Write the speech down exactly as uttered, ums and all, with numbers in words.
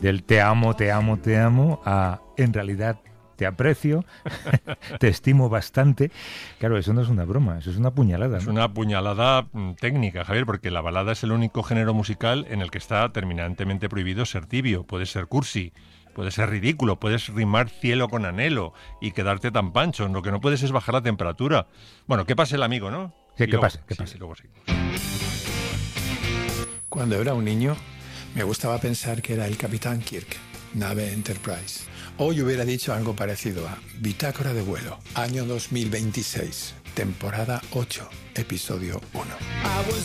del te amo, te amo, te amo, a en realidad te aprecio, te estimo bastante. Claro, eso no es una broma, eso es una puñalada, ¿no? Es una puñalada mm, técnica, Javier, porque la balada es el único género musical en el que está terminantemente prohibido ser tibio. Puedes ser cursi, puedes ser ridículo, puedes rimar cielo con anhelo y quedarte tan pancho. Lo que no puedes es bajar la temperatura. Bueno, ¿qué pasa el amigo, no? ¿Qué, Y ¿qué luego, pasa? ¿Qué sí, pasa? sí, luego seguimos. Cuando era un niño, me gustaba pensar que era el Capitán Kirk, nave Enterprise. Hoy hubiera dicho algo parecido a Bitácora de vuelo, año dos mil veintiséis, temporada ocho, episodio uno.